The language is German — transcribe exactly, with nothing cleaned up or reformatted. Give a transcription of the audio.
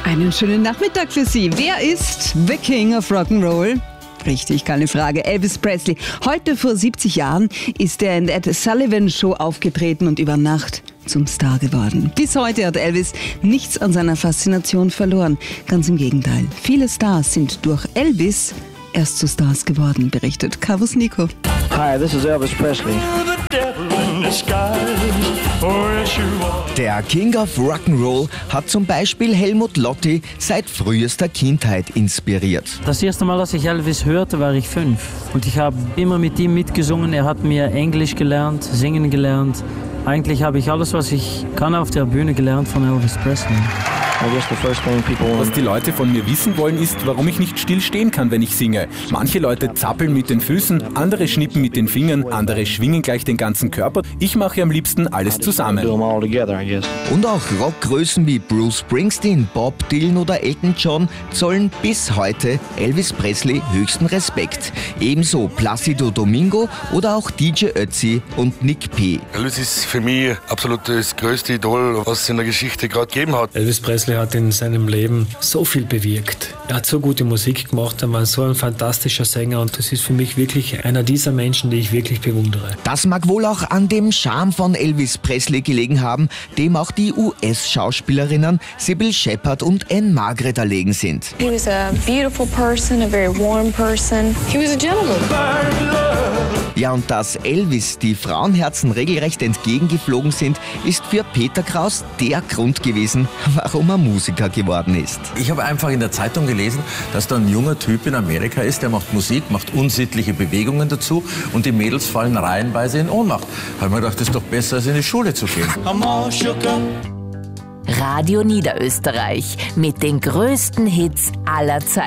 Einen schönen Nachmittag für Sie. Wer ist the King of Rock'n'Roll? Richtig, keine Frage. Elvis Presley. Heute vor siebzig Jahren ist er in der Ed Sullivan Show aufgetreten und über Nacht zum Star geworden. Bis heute hat Elvis nichts an seiner Faszination verloren. Ganz im Gegenteil. Viele Stars sind durch Elvis erst zu Stars geworden, berichtet Kavus Nico. Hi, this is Elvis Presley. Der King of Rock'n'Roll hat zum Beispiel Helmut Lotti seit frühester Kindheit inspiriert. Das erste Mal, als ich Elvis hörte, war ich fünf. Und ich habe immer mit ihm mitgesungen. Er hat mir Englisch gelernt, singen gelernt. Eigentlich habe ich alles, was ich kann, auf der Bühne gelernt von Elvis Presley. Was die Leute von mir wissen wollen, ist, warum ich nicht still stehen kann, wenn ich singe. Manche Leute zappeln mit den Füßen, andere schnippen mit den Fingern, andere schwingen gleich den ganzen Körper. Ich mache am liebsten alles zusammen. Und auch Rockgrößen wie Bruce Springsteen, Bob Dylan oder Elton John zollen bis heute Elvis Presley höchsten Respekt. Ebenso Plácido Domingo oder auch D J Ötzi und Nick P. Elvis ist für mich absolut das größte Idol, was es in der Geschichte gerade gegeben hat. Elvis Presley hat in seinem Leben so viel bewirkt. Er hat so gute Musik gemacht, er war so ein fantastischer Sänger und das ist für mich wirklich einer dieser Menschen, die ich wirklich bewundere. Das mag wohl auch an dem Charme von Elvis Presley gelegen haben, dem auch die U S-Schauspielerinnen Sybil Shepherd und Anne Margaret erlegen sind. He was a beautiful person, a very warm person. He was a gentleman. Ja, und dass Elvis die Frauenherzen regelrecht entgegengeflogen sind, ist für Peter Kraus der Grund gewesen, warum er Musiker geworden ist. Ich habe einfach in der Zeitung gelesen, dass da ein junger Typ in Amerika ist, der macht Musik, macht unsittliche Bewegungen dazu und die Mädels fallen reihenweise in Ohnmacht. Da habe ich mir gedacht, das ist doch besser, als in die Schule zu gehen. Radio Niederösterreich mit den größten Hits aller Zeiten.